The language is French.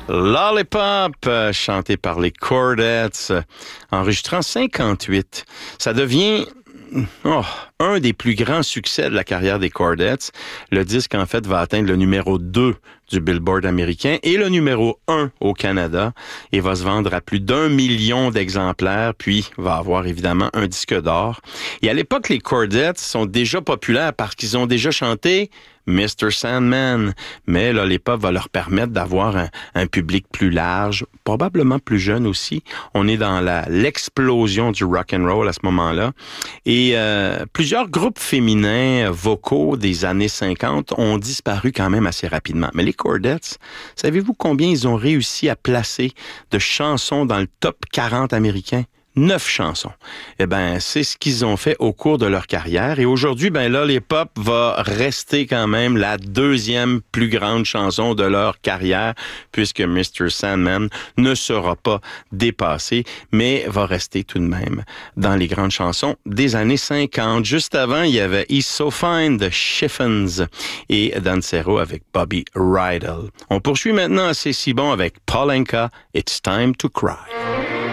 Lollipop, chanté par les Chordettes, enregistré en 58. Ça devient un des plus grands succès de la carrière des Chordettes. Le disque, en fait, va atteindre le numéro 2 du Billboard américain et le numéro 1 au Canada et va se vendre à plus d'1 million d'exemplaires, puis va avoir évidemment un disque d'or. Et à l'époque, les Chordettes sont déjà populaires parce qu'ils ont déjà chanté Mr. Sandman. Mais Lollipop va leur permettre d'avoir un public plus large, probablement plus jeune aussi. On est dans l'explosion du rock and roll à ce moment-là. Et plusieurs groupes féminins vocaux des années 50 ont disparu quand même assez rapidement. Mais les Chordettes, savez-vous combien ils ont réussi à placer de chansons dans le top 40 américain? 9 chansons. Eh ben, c'est ce qu'ils ont fait au cours de leur carrière. Et aujourd'hui, Lollipop va rester quand même la deuxième plus grande chanson de leur carrière, puisque Mr. Sandman ne sera pas dépassé, mais va rester tout de même dans les grandes chansons des années 50. Juste avant, il y avait He's So Fine de Chiffons et Dancero avec Bobby Rydell. On poursuit maintenant assez si bon avec Paul Anka, It's Time to Cry.